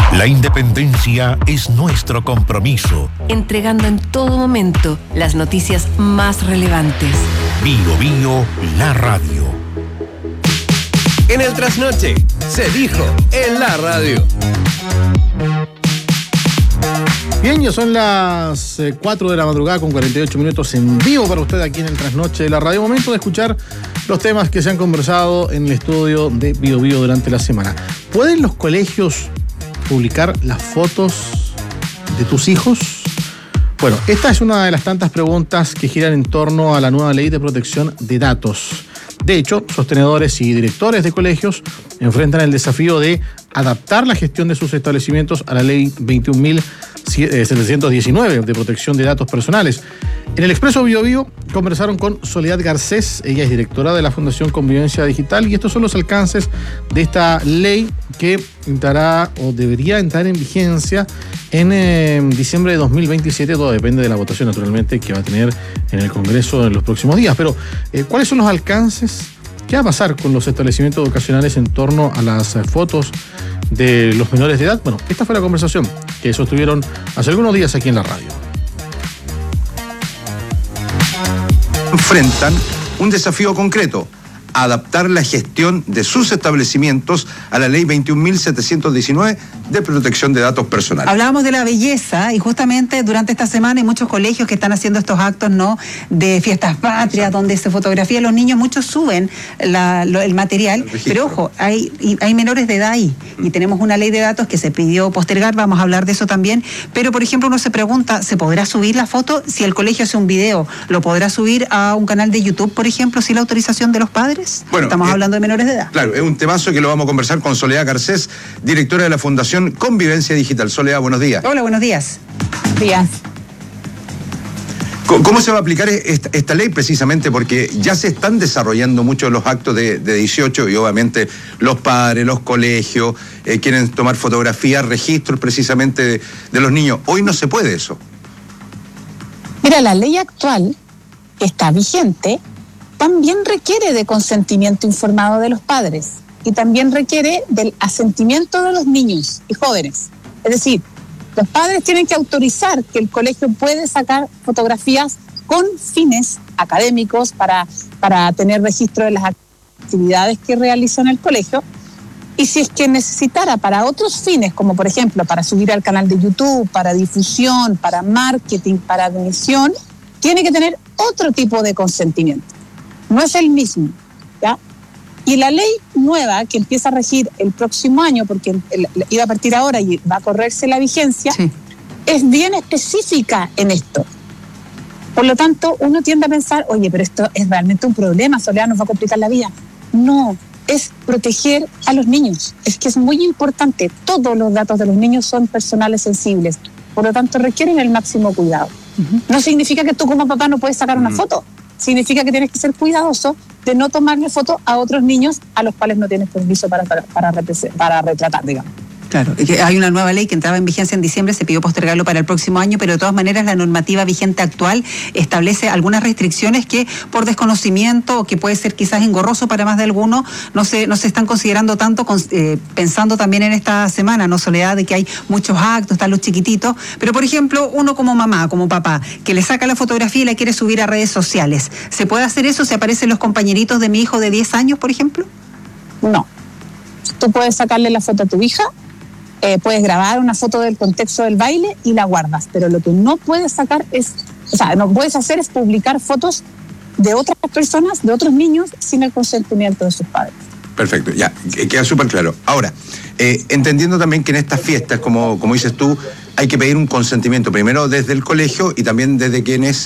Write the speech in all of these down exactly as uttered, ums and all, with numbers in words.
La independencia es nuestro compromiso. Entregando en todo momento las noticias más relevantes. Bio Bio, la radio. En el trasnoche, se dijo en la radio. Bien, ya son las eh, cuatro de la madrugada con cuarenta y ocho minutos en vivo para usted aquí en el trasnoche de la radio. Momento de escuchar los temas que se han conversado en el estudio de Bio Bio durante la semana. ¿Pueden los colegios publicar las fotos de tus hijos? Bueno, esta es una de las tantas preguntas que giran en torno a la nueva ley de protección de datos. De hecho, sostenedores y directores de colegios enfrentan el desafío de adaptar la gestión de sus establecimientos a la ley veintiún mil setecientos diecinueve de protección de datos personales. En el Expreso Bio Bio conversaron con Soledad Garcés, ella es directora de la Fundación Convivencia Digital, y estos son los alcances de esta ley que entrará o debería entrar en vigencia en eh, diciembre de dos mil veintisiete. Todo depende de la votación, naturalmente, que va a tener en el Congreso en los próximos días. Pero, eh, ¿cuáles son los alcances? ¿Qué va a pasar con los establecimientos educacionales en torno a las eh, fotos de los menores de edad? Bueno, esta fue la conversación que sostuvieron hace algunos días aquí en la radio. Enfrentan un desafío concreto: adaptar la gestión de sus establecimientos a la ley veintiún mil setecientos diecinueve de protección de datos personales. Hablábamos de la belleza y justamente durante esta semana hay muchos colegios que están haciendo estos actos, ¿no?, de fiestas patrias. Exacto. Donde se fotografía a los niños, muchos suben la, lo, el material, el pero ojo, hay, hay menores de edad ahí mm. y tenemos una ley de datos que se pidió postergar, vamos a hablar de eso también, pero por ejemplo uno se pregunta, ¿se podrá subir la foto? Si el colegio hace un video, ¿lo podrá subir a un canal de YouTube, por ejemplo, sin la autorización de los padres? Bueno, estamos eh, hablando de menores de edad. Claro, es un temazo que lo vamos a conversar con Soledad Garcés, directora de la Fundación Convivencia Digital. Soledad, buenos días. Hola, buenos días. Días. ¿Cómo se va a aplicar esta, esta ley precisamente? Porque ya se están desarrollando muchos de los actos de, de dieciocho y obviamente los padres, los colegios, eh, quieren tomar fotografías, registros precisamente de, de los niños. Hoy no se puede eso. Mira, la ley actual que está vigente también requiere de consentimiento informado de los padres y también requiere del asentimiento de los niños y jóvenes. Es decir, los padres tienen que autorizar que el colegio puede sacar fotografías con fines académicos para, para tener registro de las actividades que realiza en el colegio. Y si es que necesitara para otros fines, como por ejemplo para subir al canal de YouTube, para difusión, para marketing, para admisión, tiene que tener otro tipo de consentimiento. No es el mismo, ¿ya? Y la ley nueva que empieza a regir el próximo año, porque iba a partir ahora y va a correrse la vigencia, sí, es bien específica en esto. Por lo tanto, uno tiende a pensar, oye, pero esto es realmente un problema, Soledad, nos va a complicar la vida. No, es proteger a los niños. Es que es muy importante. Todos los datos de los niños son personales sensibles. Por lo tanto, requieren el máximo cuidado. Uh-huh. No significa que tú como papá no puedes sacar una uh-huh. foto. Significa que tienes que ser cuidadoso de no tomarle fotos a otros niños a los cuales no tienes permiso para, para, para, para retratar, digamos. Claro, hay una nueva ley que entraba en vigencia en diciembre, se pidió postergarlo para el próximo año, pero de todas maneras la normativa vigente actual establece algunas restricciones que por desconocimiento o que puede ser quizás engorroso para más de alguno, no se, no se están considerando tanto, eh, pensando también en esta semana, ¿no, Soledad?, de que hay muchos actos, están los chiquititos, pero por ejemplo, uno como mamá, como papá, que le saca la fotografía y la quiere subir a redes sociales, ¿se puede hacer eso si aparecen los compañeritos de mi hijo de diez años, por ejemplo? No. Tú puedes sacarle la foto a tu hija, Eh, puedes grabar una foto del contexto del baile y la guardas, pero lo que no puedes sacar es, o sea, no puedes hacer es publicar fotos de otras personas, de otros niños, sin el consentimiento de sus padres. Perfecto, ya, queda súper claro. Ahora, eh, entendiendo también que en estas fiestas, como, como dices tú, hay que pedir un consentimiento, primero desde el colegio y también desde quienes,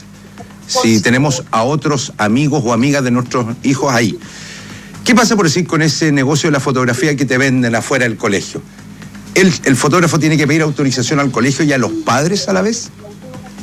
si tenemos a otros amigos o amigas de nuestros hijos ahí. ¿Qué pasa, por decir, con ese negocio de la fotografía que te venden afuera del colegio? ¿El, el fotógrafo tiene que pedir autorización al colegio y a los padres a la vez?